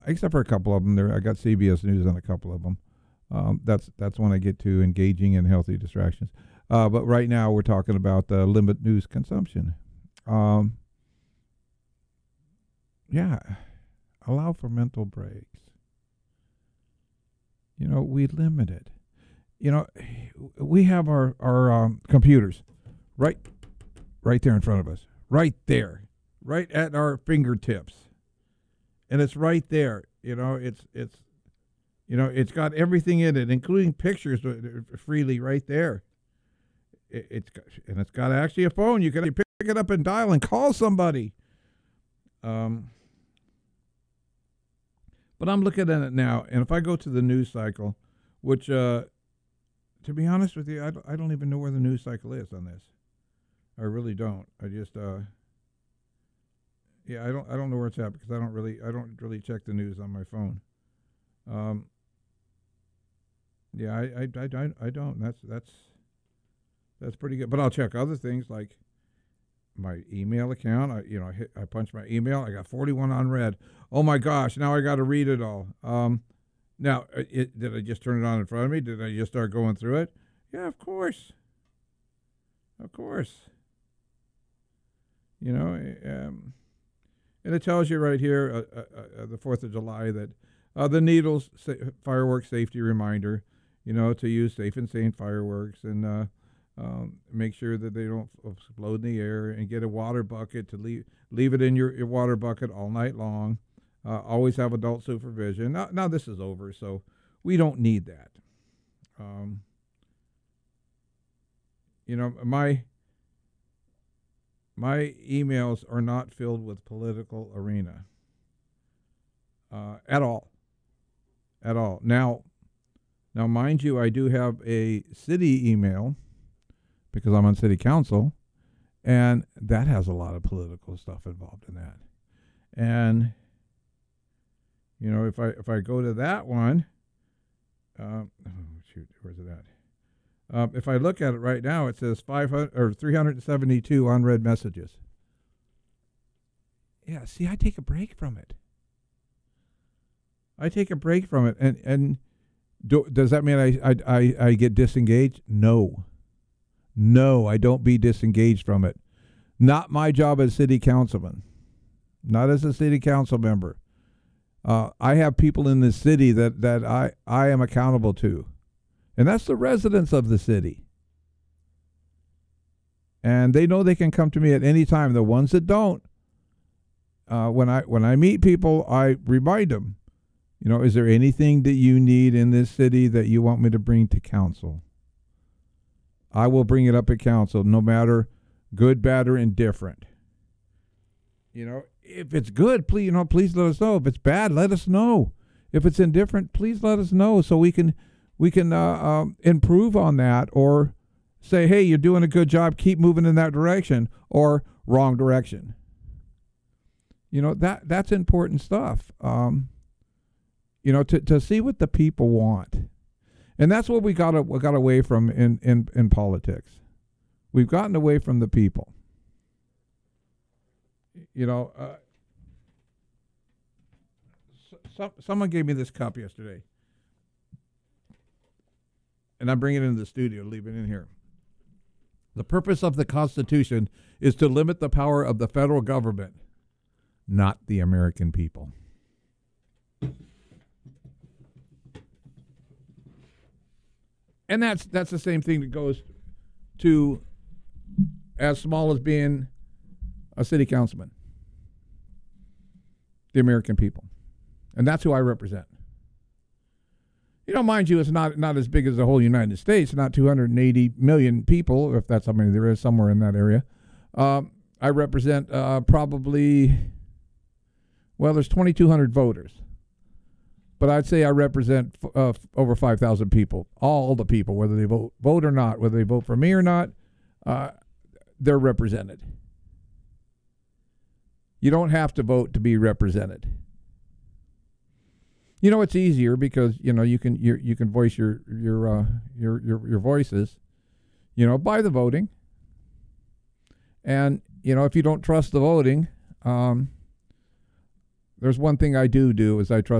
except for a couple of them. There, I got CBS News on a couple of them. That's when I get to engaging in healthy distractions. But right now we're talking about limit news consumption. Yeah, allow for mental breaks. We limit it. We have our computers right there in front of us, right there, right at our fingertips, and it's right there. It's got everything in it, including pictures freely right there. It's got actually a phone. You can pick it up and dial and call somebody. But I'm looking at it now, and if I go to the news cycle, which, to be honest with you, I don't even know where the news cycle is on this. I really don't. I just, I don't know where it's at because I don't really check the news on my phone. I don't. That's pretty good. But I'll check other things like my email account. I punch my email. I got 41 unread. Oh my gosh! Now I got to read it all. Now, did I just turn it on in front of me? Did I just start going through it? Yeah, of course. Of course. And it tells you right here, the 4th of July, that the Needles fireworks safety reminder, to use safe and sane fireworks and make sure that they don't explode in the air, and get a water bucket to leave it in your water bucket all night long. Always have adult supervision. Now this is over, so we don't need that. My emails are not filled with political arena at all. At all. Now, mind you, I do have a city email because I'm on city council, and that has a lot of political stuff involved in that. And if I go to that one, where's it at? If I look at it right now, it says 372 unread messages. Yeah, see, I take a break from it. And does that mean I get disengaged? No, I don't be disengaged from it. Not my job as city councilman. Not as a city council member. I have people in the city that I am accountable to. And that's the residents of the city. And they know they can come to me at any time. The ones that don't, when I meet people, I remind them, is there anything that you need in this city that you want me to bring to council? I will bring it up at council, no matter good, bad, or indifferent. If it's good, please let us know. If it's bad, let us know. If it's indifferent, please let us know so we can improve on that, or say, hey, you're doing a good job, keep moving in that direction, or wrong direction. That's important stuff. To see what the people want. And that's what we got away from in politics. We've gotten away from the people. Someone gave me this cup yesterday. And I'm bringing it into the studio, leave it in here. The purpose of the Constitution is to limit the power of the federal government, not the American people. And that's the same thing that goes to as small as being a city councilman. The American people. And that's who I represent. Mind you, it's not as big as the whole United States, not 280 million people, if that's how many there is, somewhere in that area. I represent probably, there's 2,200 voters. But I'd say I represent over 5,000 people, all the people, whether they vote or not, whether they vote for me or not, they're represented. You don't have to vote to be represented. It's easier because you can voice your voices, by the voting. And if you don't trust the voting, there's one thing I do is I trust